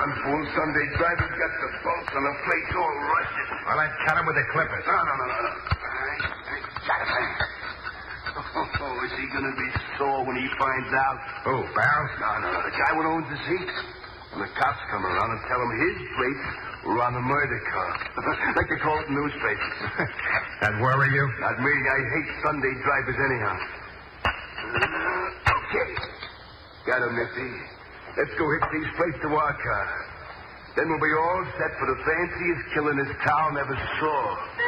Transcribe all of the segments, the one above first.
on, fool. Sunday driver's got the bolts on the plates all rusted. Well, I'd cut him with the clippers. No. I got it. Oh, is he going to be sore when he finds out? Who, Barrels? No. The guy who owns the seat. When the cops come around and tell him his plates were on the murder car. Like they call it in newspapers. That worry you? Not me. I hate Sunday drivers anyhow. Okay. Got him, Nifty. Let's go hit these plates to our car. Then we'll be all set for the fanciest killing this town ever saw.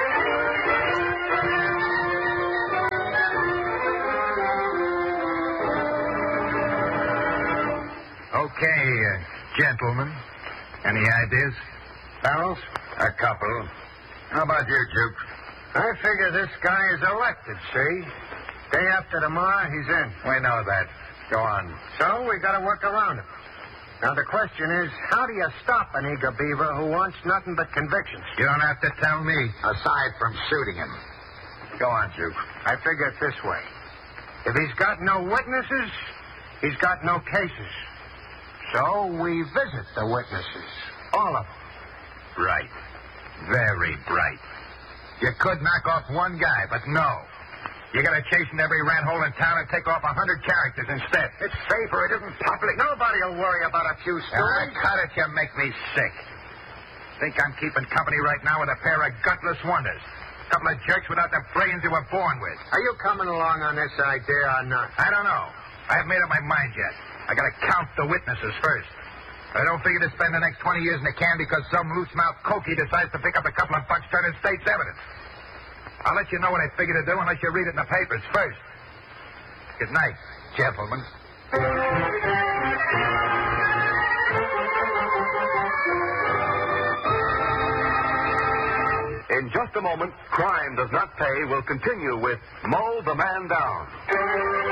Okay, gentlemen. Any ideas? Barrels? A couple. How about you, Juke? I figure this guy is elected, see? Day after tomorrow, he's in. We know that. Go on. So we got to work around him. Now, the question is, how do you stop an eager beaver who wants nothing but convictions? You don't have to tell me. Aside from shooting him. Go on, Juke. I figure it this way. If he's got no witnesses, he's got no cases. So we visit the witnesses. All of them. Bright. Very bright. You could knock off one guy, but no. You gotta chase in every rat hole in town and take off 100 characters instead. It's safer. It isn't public. Nobody will worry about a few stories. Cut it, you make me sick. Think I'm keeping company right now with a pair of gutless wonders. A couple of jerks without the brains you were born with. Are you coming along on this idea or not? I don't know. I haven't made up my mind yet. I gotta count the witnesses first. I don't figure to spend the next 20 years in the can because some loose-mouthed cokey decides to pick up a couple of bucks turning state's evidence. I'll let you know what I figure to do unless you read it in the papers first. Good night, gentlemen. In just a moment, Crime Does Not Pay will continue with Mow the Man Down.